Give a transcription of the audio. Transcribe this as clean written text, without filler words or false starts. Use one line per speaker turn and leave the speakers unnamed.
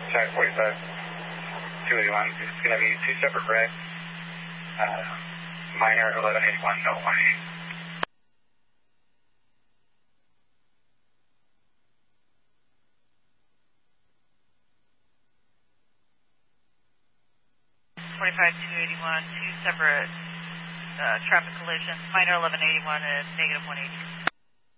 Sorry, 45, 281. It's going to be two separate wrecks. Minor 1181, no 18.
45-281, two separate traffic collisions, minor 1181 and negative 180.